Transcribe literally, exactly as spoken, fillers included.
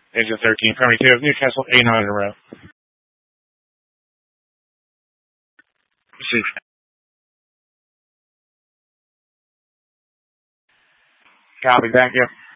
Engine thirteen, primary two of Newcastle, eight nine in a row. See. Copy, thank you.